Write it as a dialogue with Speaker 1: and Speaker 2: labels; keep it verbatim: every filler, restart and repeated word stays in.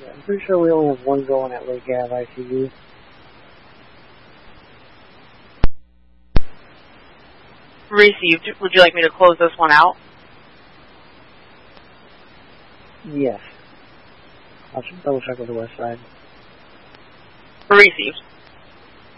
Speaker 1: I'm pretty sure we only have one going at Lake Ave I C U.
Speaker 2: Received. Would you like me to close this one out?
Speaker 1: Yes. I'll just double check with the west side.
Speaker 2: Received.